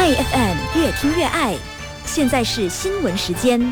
内 FM 越听越爱，现在是新闻时间。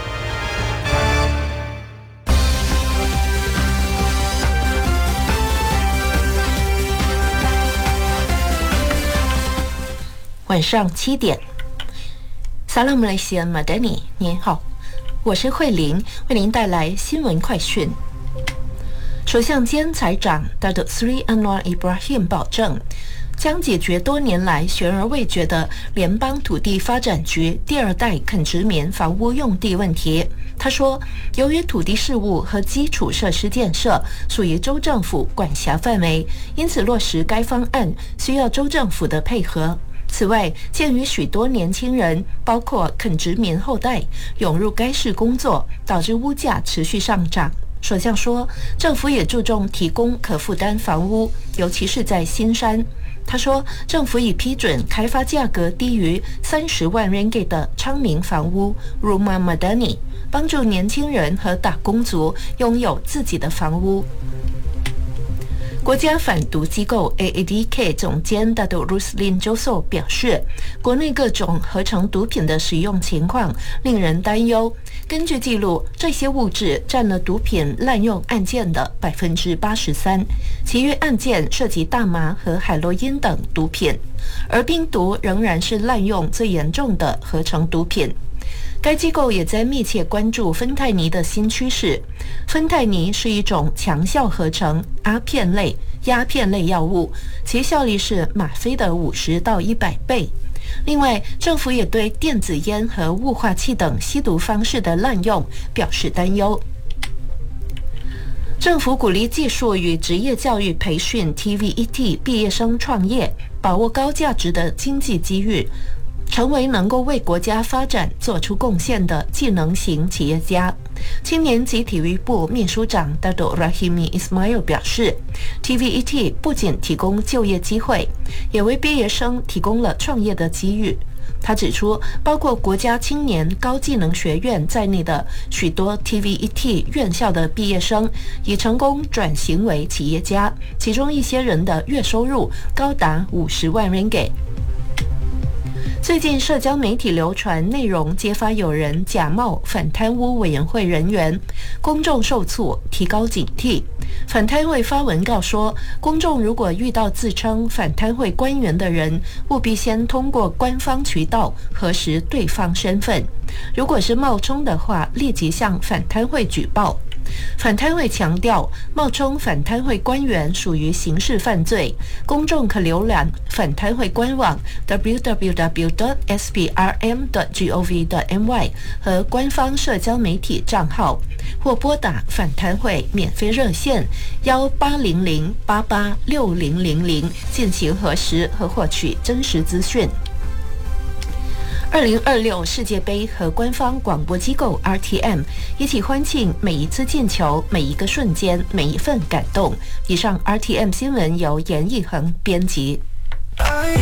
晚上7点，萨拉姆雷西安马丹尼，您好，我是慧玲，为您带来新闻快讯。首相兼财长 Datuk Seri Anwar Ibrahim 保证，将解决多年来悬而未决的联邦土地发展局第二代垦殖民房屋用地问题。他说，由于土地事务和基础设施建设属于州政府管辖范围，因此落实该方案需要州政府的配合。此外，鉴于许多年轻人，包括垦殖民后代，涌入该市工作，导致物价持续上涨。首相说，政府也注重提供可负担房屋，尤其是在新山。他说，政府已批准开发价格低于30万 ringgit 的昌明房屋 Rumah Madani， 帮助年轻人和打工族拥有自己的房屋。国家反毒机构 AADK 总监 Datuk Ruslin Joso 表示，国内各种合成毒品的使用情况令人担忧。根据记录，这些物质占了毒品滥用案件的83%，其余案件涉及大麻和海洛因等毒品，而冰毒仍然是滥用最严重的合成毒品。该机构也在密切关注芬太尼的新趋势。芬太尼是一种强效合成阿片类、鸦片类药物，其效力是吗啡的50到100倍。另外，政府也对电子烟和雾化器等吸毒方式的滥用表示担忧。政府鼓励技术与职业教育培训 TVET 毕业生创业，把握高价值的经济机遇，成为能够为国家发展做出贡献的技能型企业家。青年及体育部秘书长 Datuk Rahimi Ismail 表示， TVET 不仅提供就业机会，也为毕业生提供了创业的机遇。他指出，包括国家青年高技能学院在内的许多 TVET 院校的毕业生已成功转型为企业家，其中一些人的月收入高达50万 ringgit。最近社交媒体流传内容，揭发有人假冒反贪污委员会人员，公众受促提高警惕。反贪会发文告说，公众如果遇到自称反贪会官员的人，务必先通过官方渠道核实对方身份，如果是冒充的话，立即向反贪会举报。反贪会强调，冒充反贪会官员属于刑事犯罪，公众可浏览反贪会官网 www.sprm.gov.my 和官方社交媒体账号，或拨打反贪会免费热线1800886000进行核实和获取真实资讯。2026世界杯和官方广播机构 RTM 一起欢庆每一次进球、每一个瞬间、每一份感动。以上 RTM 新闻由严义恒编辑。